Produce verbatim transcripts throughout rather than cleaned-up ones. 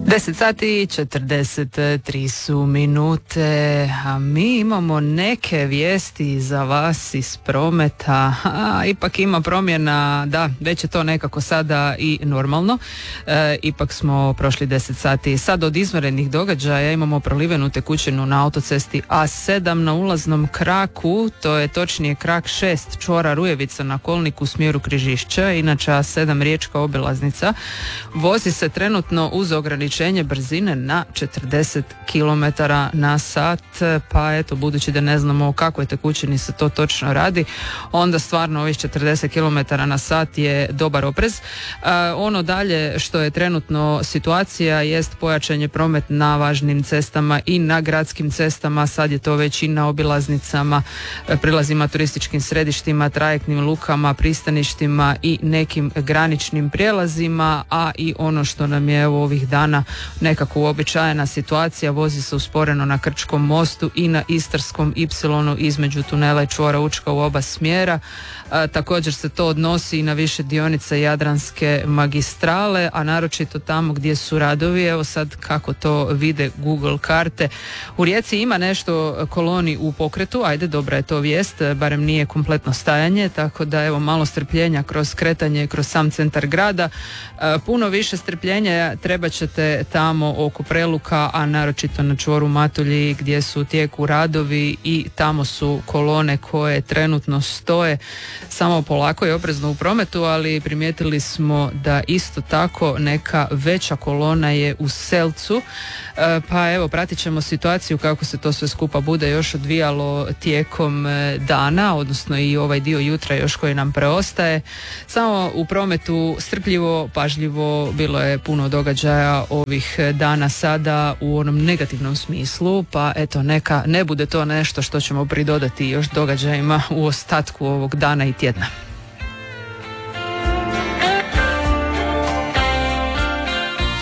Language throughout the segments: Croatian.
deset sati i četrdeset tri su minute, a mi imamo neke vijesti za vas iz prometa. A, ipak ima promjena, da, već je to nekako sada i normalno. E, ipak smo prošli deset sati. Sad od izvanrednih događaja imamo prolivenu tekućinu na autocesti A sedam na ulaznom kraku, to je točnije krak šest Čvora Rujevica na kolniku u smjeru Križišća, inače A sedam riječka obilaznica. Vozi se trenutno uz ograničenje brzine na četrdeset kilometara na sat, pa eto, budući da ne znamo o kakvoj tekućini se to točno radi, onda stvarno ovih četrdeset kilometara na sat je dobar oprez. Uh, ono dalje što je trenutno situacija jest pojačanje promet na važnim cestama i na gradskim cestama, sad je to već i na obilaznicama, prilazima turističkim središtima, trajektnim lukama, pristaništima i nekim graničnim prijelazima, a i ono što nam je evo ovih dana nekako uobičajena situacija, vozi se usporeno na Krčkom mostu i na Istarskom ipsilonu između tunela i čvora Učka u oba smjera. A, također se to odnosi i na više dionica Jadranske magistrale, a naročito tamo gdje su radovi. Evo sad kako to vide Google karte. U Rijeci ima nešto koloni u pokretu, ajde, dobra je to vijest, barem nije kompletno stajanje, tako da evo malo strpljenja kroz kretanje kroz sam centar grada. A, puno više strpljenja treba ćete tamo oko Preluka, a naročito na čvoru Matulji gdje su u tijeku radovi i tamo su kolone koje trenutno stoje samo polako i oprezno u prometu, ali primijetili smo da isto tako neka veća kolona je u Selcu, e, pa evo pratit ćemo situaciju kako se to sve skupa bude još odvijalo tijekom dana, odnosno i ovaj dio jutra još koji nam preostaje. Samo u prometu strpljivo, pažljivo, bilo je puno događaja ovih dana sada u onom negativnom smislu, pa eto neka ne bude to nešto što ćemo pridodati još događajima u ostatku ovog dana i tjedna.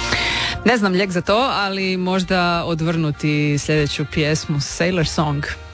Ne znam lijek za to, ali možda odvrnuti sljedeću pjesmu Sailor Song.